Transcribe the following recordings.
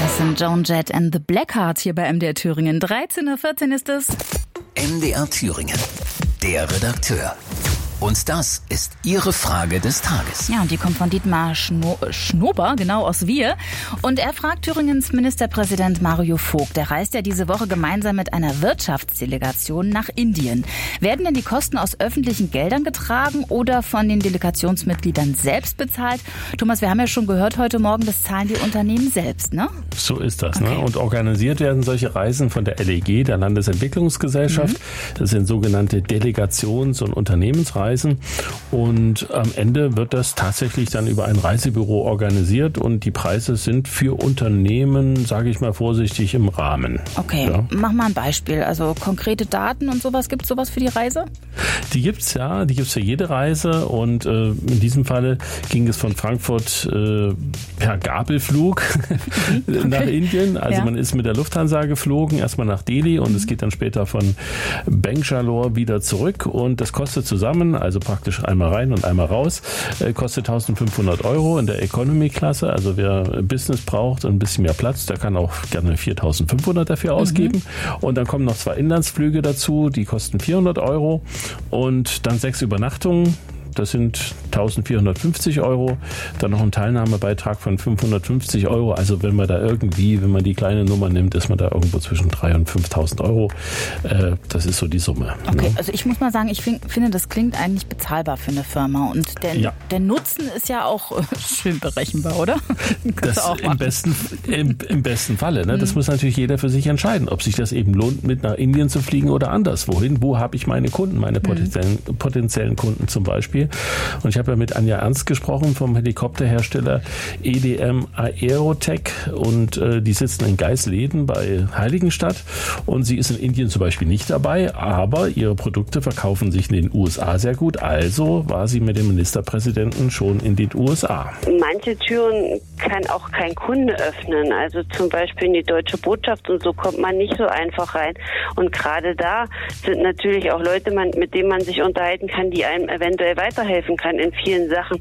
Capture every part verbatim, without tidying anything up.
Das sind Joan Jett and the Blackhearts hier bei M D R Thüringen. dreizehn Uhr vierzehn ist es. M D R Thüringen, der Redakteur. Und das ist Ihre Frage des Tages. Ja, und die kommt von Dietmar Schno- Schnober, genau aus Wir. Und er fragt Thüringens Ministerpräsident Mario Vogt. Der reist ja diese Woche gemeinsam mit einer Wirtschaftsdelegation nach Indien. Werden denn die Kosten aus öffentlichen Geldern getragen oder von den Delegationsmitgliedern selbst bezahlt? Thomas, wir haben ja schon gehört heute Morgen, das zahlen die Unternehmen selbst, ne? So ist das. Okay. Ne? Und organisiert werden solche Reisen von der L E G, der Landesentwicklungsgesellschaft. Mhm. Das sind sogenannte Delegations- und Unternehmensreisen. Und am Ende wird das tatsächlich dann über ein Reisebüro organisiert und die Preise sind für Unternehmen, sage ich mal vorsichtig, im Rahmen. Okay, ja. Mach mal ein Beispiel. Also konkrete Daten und sowas, gibt es sowas für die Reise? Die gibt's ja, die gibt's für jede Reise und äh, in diesem Falle ging es von Frankfurt äh, per Gabelflug okay. nach Indien. Also ja. man ist mit der Lufthansa geflogen, erstmal nach Delhi und mhm. es geht dann später von Bangalore wieder zurück und das kostet zusammen, also praktisch einmal rein und einmal raus, äh, kostet eintausendfünfhundert Euro in der Economy-Klasse. Also wer Business braucht und ein bisschen mehr Platz, der kann auch gerne viertausendfünfhundert dafür mhm. ausgeben. Und dann kommen noch zwei Inlandsflüge dazu, die kosten vierhundert Euro. Und dann sechs Übernachtungen. Das sind eintausendvierhundertfünfzig Euro. Dann noch ein Teilnahmebeitrag von fünfhundertfünfzig Euro. Also wenn man da irgendwie, wenn man die kleine Nummer nimmt, ist man da irgendwo zwischen dreitausend und fünftausend Euro. Äh, das ist so die Summe. Okay, ne? Also ich muss mal sagen, ich find, finde, das klingt eigentlich bezahlbar für eine Firma. Und der, ja. der Nutzen ist ja auch äh, schön berechenbar, oder? Das auch im, besten, im, im besten Falle. Ne? Das mhm. muss natürlich jeder für sich entscheiden, ob sich das eben lohnt, mit nach Indien zu fliegen oder anders. Wohin? Wo habe ich meine Kunden, meine potenziellen, mhm. potenziellen Kunden zum Beispiel? Und ich habe ja mit Anja Ernst gesprochen vom Helikopterhersteller E D M Aerotech und äh, die sitzen in Geisleden bei Heiligenstadt und sie ist in Indien zum Beispiel nicht dabei, aber ihre Produkte verkaufen sich in den U S A sehr gut. Also war sie mit dem Ministerpräsidenten schon in den U S A. Manche Türen kann auch kein Kunde öffnen. Also zum Beispiel in die deutsche Botschaft und so kommt man nicht so einfach rein. Und gerade da sind natürlich auch Leute, mit denen man sich unterhalten kann, die einem eventuell weiterhelfen kann in vielen Sachen,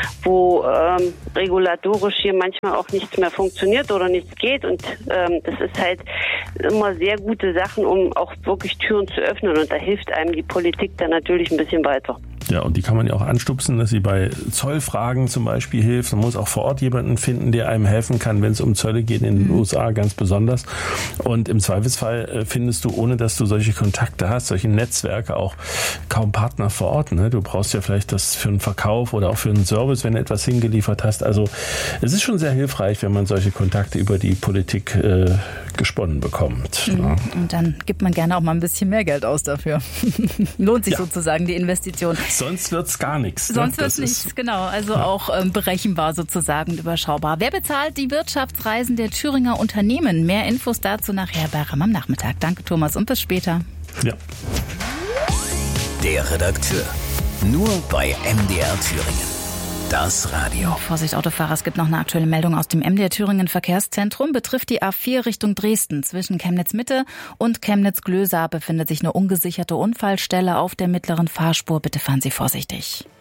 wo ähm, regulatorisch hier manchmal auch nichts mehr funktioniert oder nichts geht. Und ähm, das ist halt immer sehr gute Sachen, um auch wirklich Türen zu öffnen. Und da hilft einem die Politik dann natürlich ein bisschen weiter. Ja, und die kann man ja auch anstupsen, dass sie bei Zollfragen zum Beispiel hilft. Man muss auch vor Ort jemanden finden, der einem helfen kann, wenn es um Zölle geht, in den mhm. U S A ganz besonders. Und im Zweifelsfall findest du, ohne dass du solche Kontakte hast, solche Netzwerke, auch kaum Partner vor Ort. Ne? Du brauchst ja vielleicht das für einen Verkauf oder auch für einen Service, wenn du etwas hingeliefert hast. Also es ist schon sehr hilfreich, wenn man solche Kontakte über die Politik äh, gesponnen bekommt. Mhm. Ja. Und dann gibt man gerne auch mal ein bisschen mehr Geld aus dafür. Lohnt sich ja. sozusagen die Investition. Sonst wird's gar nichts. Sonst ne? wird's nichts, ist, genau. Also ja. auch ähm, berechenbar sozusagen und überschaubar. Wer bezahlt die Wirtschaftsreisen der Thüringer Unternehmen? Mehr Infos dazu nachher bei RAM am Nachmittag. Danke, Thomas, und bis später. Ja. Der Redakteur. Nur bei M D R Thüringen. Das Radio. Vorsicht, Autofahrer, es gibt noch eine aktuelle Meldung aus dem M D R Thüringen Verkehrszentrum. Betrifft die A vier Richtung Dresden. Zwischen Chemnitz-Mitte und Chemnitz-Glösa befindet sich eine ungesicherte Unfallstelle auf der mittleren Fahrspur. Bitte fahren Sie vorsichtig.